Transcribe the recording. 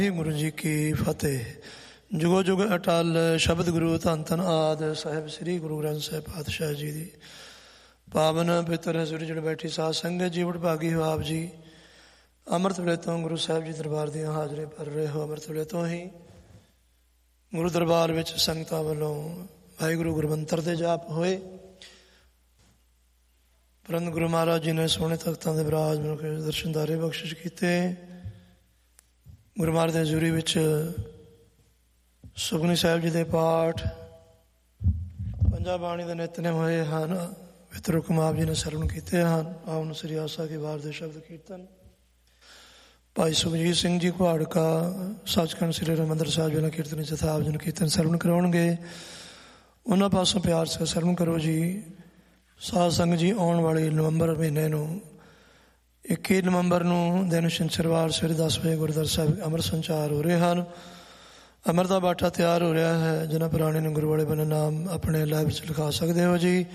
ਗੁਰੂ ਜੀ ਕੀ ਫਤਿਹ। ਜੁਗੋ ਜੁਗ ਅਟਲ ਸ਼ਬਦ ਗੁਰੂ ਧੰਨ ਧੰਨ ਆਦਿ ਸਾਹਿਬ ਸ੍ਰੀ ਗੁਰੂ ਗ੍ਰੰਥ ਸਾਹਿਬ ਪਾਤਸ਼ਾਹ ਜੀ ਦੀ ਪਾਵਨ ਪਿੱਤਰ ਸੁਰ ਜੜ ਬੈਠੀ ਸਾਧ ਸੰਗਤ ਜੀ ਵਡਭਾਗੀ ਹੋ ਆਪ ਜੀ। ਅੰਮ੍ਰਿਤ ਵੇਲੇ ਤੋਂ ਗੁਰੂ ਸਾਹਿਬ ਜੀ ਦਰਬਾਰ ਦੀਆਂ ਹਾਜ਼ਰੇ ਭਰ ਰਹੇ ਹੋ। ਅੰਮ੍ਰਿਤ ਵੇਲੇ ਤੋਂ ਹੀ ਗੁਰੂ ਦਰਬਾਰ ਵਿੱਚ ਸੰਗਤਾਂ ਵੱਲੋਂ ਵਾਹਿਗੁਰੂ ਗੁਰਮੰਤਰ ਦੇ ਜਾਪ ਹੋਏ। ਪਰੰਤ ਗੁਰੂ ਮਹਾਰਾਜ ਜੀ ਨੇ ਸੋਹਣੇ ਤਖਤਾਂ ਦੇ ਵਿਰਾਜਮਾਨ ਕੇ ਦਰਸ਼ਨਦਾਰੇ ਬਖਸ਼ਿਸ਼ ਕੀਤੇ। ਗੁਰੂ ਮਹਾਰਾਜ ਦੇ ਹਜ਼ੂਰੀ ਵਿੱਚ ਸੁਖਮਨੀ ਸਾਹਿਬ ਜੀ ਦੇ ਪਾਠ, ਪੰਜਾਂ ਬਾਣੀ ਦੇ ਨਿਤਨੇਮ ਹੋਏ ਹਨ। ਪਵਿੱਤਰ ਹੁਕਮ ਆਪ ਜੀ ਨੇ ਸਰਵਣ ਕੀਤੇ ਹਨ। ਆਉਣ ਸ੍ਰੀ ਆਸਾ ਕੇ ਵਾਰ ਦੇ ਸ਼ਬਦ ਕੀਰਤਨ ਭਾਈ ਸੁਖਜੀਤ ਸਿੰਘ ਜੀ ਕੁਹਾੜਕਾ ਸੱਚਖੰਡ ਸ੍ਰੀ ਹਰਿਮੰਦਰ ਸਾਹਿਬ ਜੀ ਨੇ ਕੀਰਤਨ ਜਥਾ ਆਪ ਜੀ ਨੂੰ ਕੀਰਤਨ ਸਰਵਣ ਕਰਾਉਣਗੇ। ਉਹਨਾਂ ਪਾਸੋਂ ਪਿਆਰ ਸੇ ਸਰਵਣ ਕਰੋ ਜੀ। ਸਾਧ ਸੰਗਤ ਜੀ, ਆਉਣ ਵਾਲੇ ਨਵੰਬਰ ਮਹੀਨੇ ਨੂੰ 21 ਨਵੰਬਰ ਨੂੰ ਦਿਨ ਸ਼ਨੀਵਾਰ ਸਵੇਰੇ 10 ਵਜੇ ਗੁਰਦੁਆਰਾ ਸਾਹਿਬ ਅੰਮ੍ਰਿਤ ਸੰਚਾਰ ਹੋ ਰਹੇ ਹਨ। ਅੰਮ੍ਰਿਤ ਦਾ ਬਾਠਾ ਤਿਆਰ ਹੋ ਰਿਹਾ ਹੈ। ਜਿਹਨਾਂ ਪੁਰਾਣੇ ਨੂੰ ਗੁਰੂ ਵਾਲੇ ਬਣੇ ਨਾਮ ਆਪਣੇ ਲੈਬ ਵਿੱਚ ਲਿਖਾ ਸਕਦੇ ਹੋ ਜੀ।